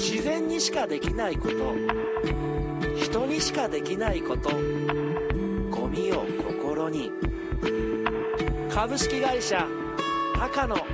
自然にしかできないこと、人にしかできないこと、ゴミを心に。株式会社高野。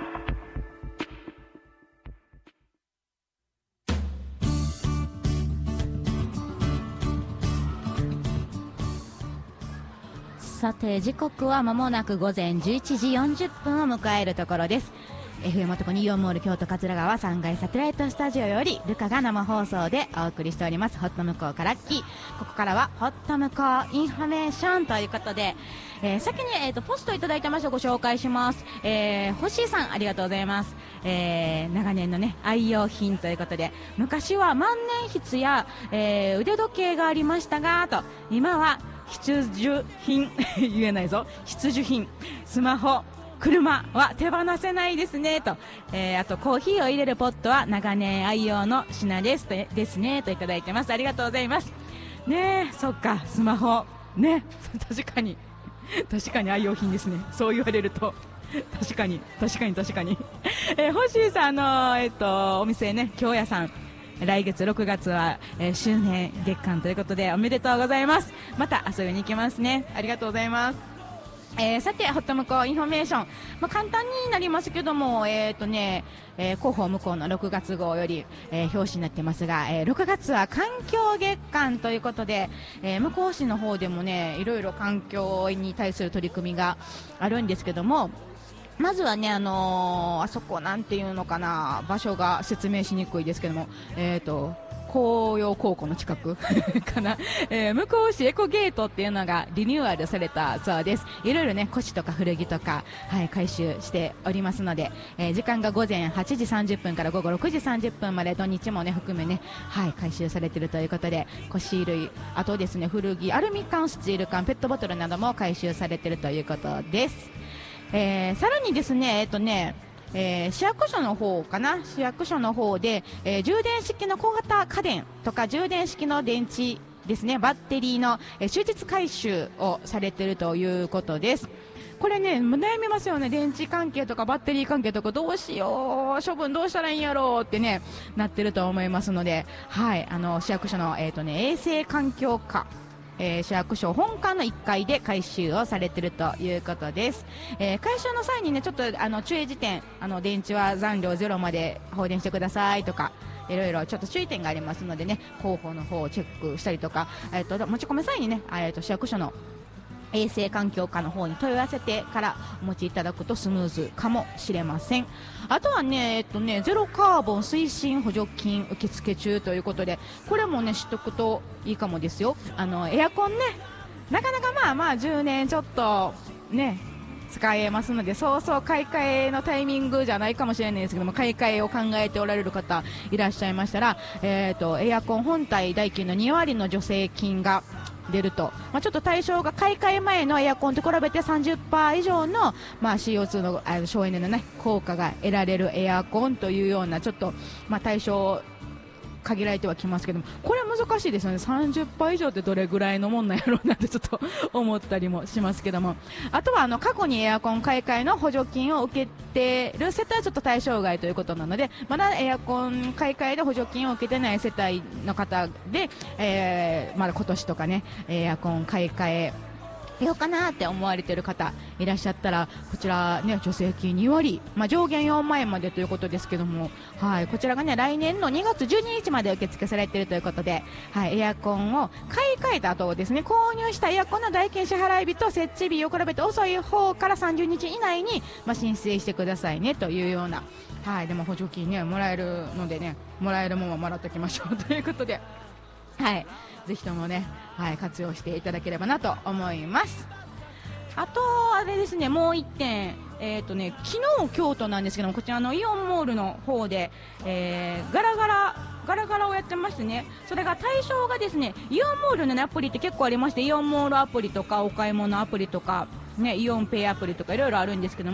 さて時刻は間もなく午前11時40分を迎えるところです。 FM 男にイオンモール京都桂川3階サテライトスタジオよりルカが生放送でお送りしておりますホット向こうからラッキー。ここからはホット向こうインフォメーションということで、先に、ポストいただいてましたご紹介します。星井さんありがとうございます。長年のね愛用品ということで、昔は万年筆や、腕時計がありましたがと、今は必需品言えないぞ、必需品スマホ車は手放せないですねと、あとコーヒーを入れるポットは長年愛用の品ですねといただいてます。ありがとうございますね。そっかスマホね確かに愛用品ですね、そう言われると確かに星井さんの、お店ね京屋さん来月6月は、周年月間ということでおめでとうございます。また遊びに行きますね。ありがとうございます。さてホット向こうインフォメーション、簡単になりますけども、広報向こうの6月号より、表紙になってますが、6月は環境月間ということで、向こう市の方でもねいろいろ環境に対する取り組みがあるんですけども、まずはね、あそこなんていうのかな、場所が説明しにくいですけども、紅葉高校の近くかな、向こう市エコゲートっていうのがリニューアルされたそうです。いろいろね、古紙とか古着とか、回収しておりますので、時間が午前8時30分から午後6時30分まで、土日もね含めね、回収されているということで、古紙類、あとですね古着、アルミ缶、スチール缶、ペットボトルなども回収されているということです。さらにですね、市役所の方かな、市役所の方で、充電式の小型家電とか充電式の電池ですね、バッテリーの、終日回収をされているということです。これね悩みますよね、電池関係とかバッテリー関係とか、どうしよう、処分どうしたらいいんやろうってねなってると思いますので、市役所の、衛生環境課、市役所本館の1階で回収をされているということです。回収の際にねちょっと注意事点、電池は残量ゼロまで放電してくださいとか、いろいろちょっと注意点がありますのでね、広報の方をチェックしたりとか、持ち込む際にね、市役所の衛生環境課の方に問い合わせてからお持ちいただくとスムーズかもしれません。あとはね、ゼロカーボン推進補助金受付中ということで、これもね知っとくといいかもですよ。エアコンね、なかなか10年ちょっとね使えますので、そうそう買い替えのタイミングじゃないかもしれないですけども、買い替えを考えておられる方いらっしゃいましたら、エアコン本体代金の2割の助成金が出ると、ちょっと対象が買い替え前のエアコンと比べて 30% 以上の、CO2 の省エネの、ね、効果が得られるエアコンというような、ちょっと、対象限られてはきますけども、これ難しいですよね。 30% 以上ってどれぐらいのもんなんやろうなってちょっと思ったりもしますけども、あとは過去にエアコン買い替えの補助金を受けている世帯はちょっと対象外ということなので、まだエアコン買い替えで補助金を受けてない世帯の方で、まだ今年とかねエアコン買い替えようかなって思われている方いらっしゃったら、こちらね助成金2割、上限4万円までということですけども、こちらがね来年の2月12日まで受付されているということで、エアコンを買い替えた後ですね、購入したエアコンの代金支払い日と設置日を比べて遅い方から30日以内に、申請してくださいねというような、でも補助金ねもらえるのでね、もらえるものはもらっておきましょうということで、ぜひともね、活用していただければなと思います。あとあれですね、もう1点、昨日京都なんですけども、こちらのイオンモールの方で、ガラガラをやってましてね、それが対象がですね、イオンモールの、アプリって結構ありまして、イオンモールアプリとかお買い物アプリとか、イオンペイアプリとかいろいろあるんですけども、